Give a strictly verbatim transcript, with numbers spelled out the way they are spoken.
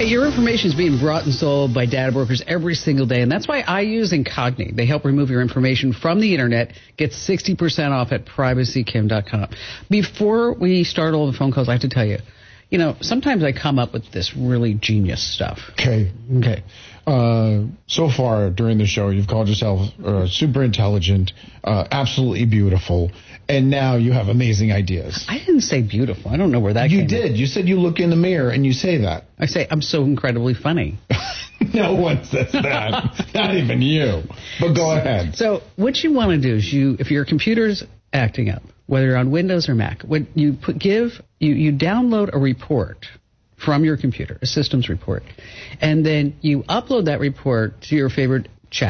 your information is being brought and sold by data brokers every single day, and that's why I use Incogni. They help remove your information from the internet. Get sixty percent off at privacy kim dot com. Before we start all the phone calls, I have to tell you, you know, sometimes I come up with this really genius stuff. Okay, okay. Uh, so far during the show, you've called yourself uh, super intelligent, uh, absolutely beautiful, and now you have amazing ideas. I didn't say beautiful. I don't know where that you came did. from. You said you look in the mirror and you say that. I say I'm so incredibly funny. No one says that. Not even you. But go ahead. So what you want to do is you, if your computer's acting up, whether you're on Windows or Mac, when you put, give you, you download a report from your computer, a systems report, and then you upload that report to your favorite